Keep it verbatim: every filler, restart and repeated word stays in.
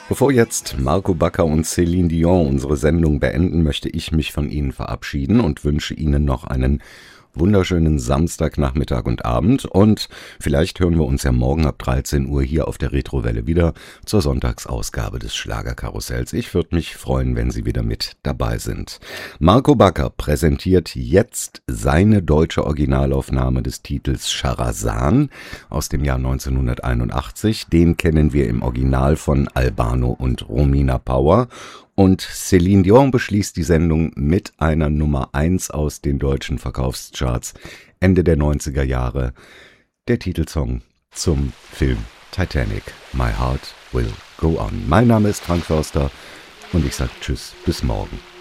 Bevor jetzt Marco Backer und Céline Dion unsere Sendung beenden, möchte ich mich von Ihnen verabschieden und wünsche Ihnen noch einen wunderschönen Samstagnachmittag und Abend. Und vielleicht hören wir uns ja morgen ab dreizehn Uhr hier auf der Retrowelle wieder zur Sonntagsausgabe des Schlagerkarussells. Ich würde mich freuen, wenn Sie wieder mit dabei sind. Marco Backer präsentiert jetzt seine deutsche Originalaufnahme des Titels Charazan aus dem Jahr neunzehnhunderteinundachtzig. Den kennen wir im Original von Albano und Romina Power. Und Céline Dion beschließt die Sendung mit einer Nummer eins aus den deutschen Verkaufscharts Ende der neunziger Jahre. Der Titelsong zum Film Titanic, My Heart Will Go On. Mein Name ist Frank Förster und ich sage Tschüss, bis morgen.